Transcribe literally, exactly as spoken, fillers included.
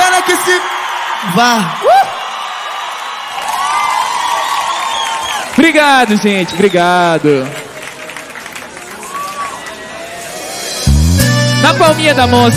Quero que se vá. Uh! Obrigado, gente. Obrigado. Na palminha da mão.